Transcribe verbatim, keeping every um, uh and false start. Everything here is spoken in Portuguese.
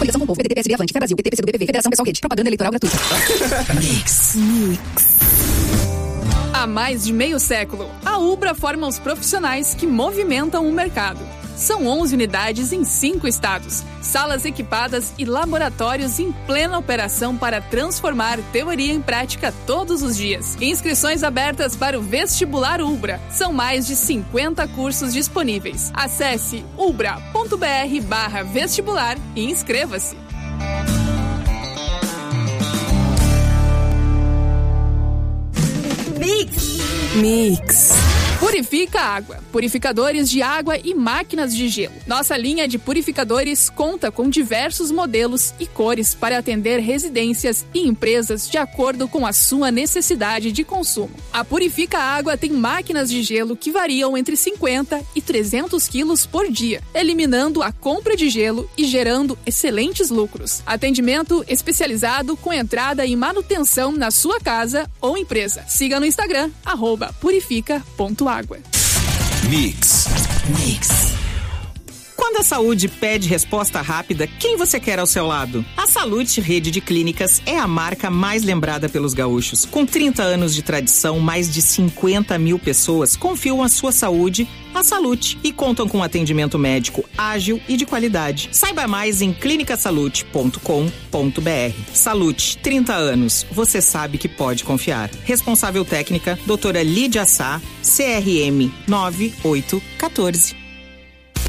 Coligação com o povo, P D T, P S D, Avante, Fé Brasil, P T, P C do B P V, Federação Pessoal Rede, propaganda eleitoral gratuita. Mix. Mix. Há mais de meio século, a Ubra forma os profissionais que movimentam o mercado. São onze unidades em cinco estados, salas equipadas e laboratórios em plena operação para transformar teoria em prática todos os dias. Inscrições abertas para o Vestibular Ubra. São mais de cinquenta cursos disponíveis. Acesse ubra.br barra vestibular e inscreva-se. Mix. Mix. Purifica Água. Purificadores de água e máquinas de gelo. Nossa linha de purificadores conta com diversos modelos e cores para atender residências e empresas de acordo com a sua necessidade de consumo. A Purifica Água tem máquinas de gelo que variam entre cinquenta e trezentos quilos por dia, eliminando a compra de gelo e gerando excelentes lucros. Atendimento especializado com entrada e manutenção na sua casa ou empresa. Siga no Instagram, arroba purifica ponto água. Mix. Mix. Quando a saúde pede resposta rápida, quem você quer ao seu lado? A Salute Rede de Clínicas é a marca mais lembrada pelos gaúchos. Com trinta anos de tradição, mais de cinquenta mil pessoas confiam a sua saúde à Salute e contam com atendimento médico ágil e de qualidade. Saiba mais em clinica salute ponto com ponto br. Salute, trinta anos. Você sabe que pode confiar. Responsável técnica, doutora Lídia Sá, C R M nove oito um quatro.